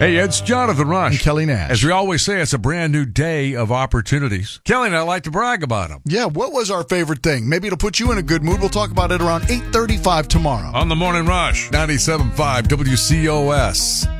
Hey, it's Jonathan Rush. And Kelly Nash. As we always say, it's a brand new day of opportunities. Kelly and I like to brag about them. Yeah, what was our favorite thing? Maybe it'll put you in a good mood. We'll talk about it around 8:35 tomorrow. On the Morning Rush, 97.5 WCOS.